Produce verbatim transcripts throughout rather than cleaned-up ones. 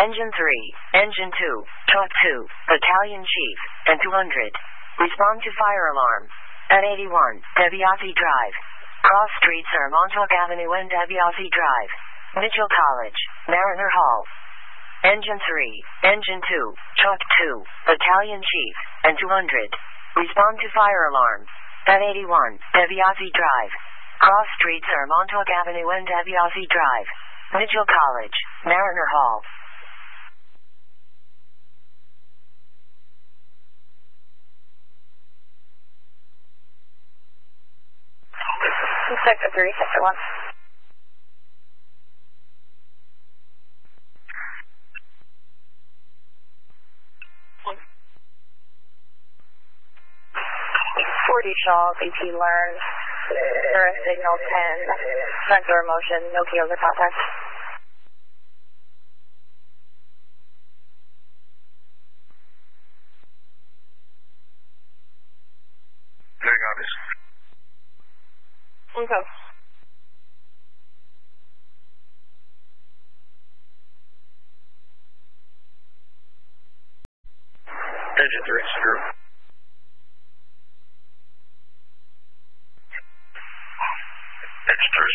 Engine three, Engine two, Truck two, Battalion Chief, and two hundred. Respond to fire alarm. At eighty-one, DeBiase Drive. Cross streets are Montauk Avenue and DeBiase Drive. Mitchell College, Mariner Hall. Engine three, Engine two, Truck two, Battalion Chief, and two hundred. Respond to fire alarm. At eighty-one, DeBiase Drive. Cross streets are Montauk Avenue and DeBiase Drive. Mitchell College, Mariner Hall. Sector three, Sector one. forty Shaw, B T learned. Earth signal ten. Front door motion, no key over contact. Very obvious. Okay. Engine three, screw. Engine three.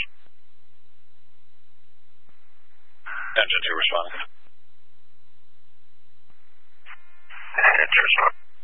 Engine two responding. Engine responding.